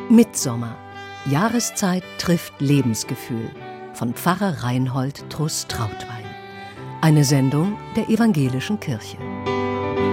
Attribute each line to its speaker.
Speaker 1: Mittsommer. Jahreszeit trifft Lebensgefühl von Pfarrer Reinhold Truss-Trautwein. Eine Sendung der Evangelischen Kirche.